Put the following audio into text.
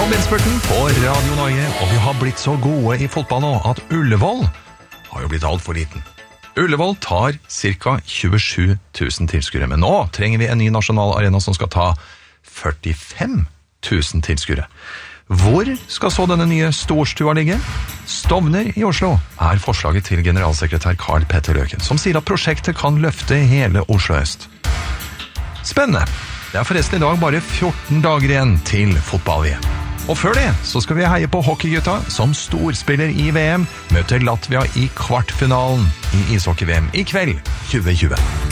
om innspurten på Radio Norge, og vi har blitt så gode i fotball nå at Ullevål har jo blitt alt for liten. Ullevål tar ca. 27 000 tilskuere, men nå trenger vi en ny nasjonal arena som skal ta 45 000 tilskuere. Hvor skal så denne nye storstua ligge? Stovner i Oslo er forslaget til generalsekretær Karl Petter Løken, som sier at prosjektet kan løfte hele Oslo øst. Spennende! Det er forresten i dag bare 14 dager igjen til fotball-VM. Og før det så skal vi heie på hockeygutta som storspiller i VM, møter Latvia i kvartfinalen i ishockey-VM i kveld 2020.